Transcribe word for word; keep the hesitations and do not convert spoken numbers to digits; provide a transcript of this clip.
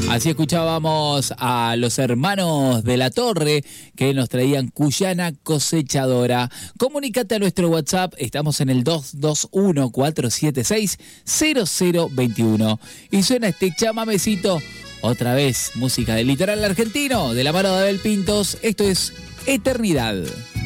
Así escuchábamos a los hermanos de la Torre que nos traían Cuyana Cosechadora. Comunícate a nuestro WhatsApp, estamos en el dos dos uno, cuatro siete seis, cero cero dos uno. Y suena este chamamecito, otra vez, música del litoral argentino, de la mano de Abel Pintos. Esto es Eternidad.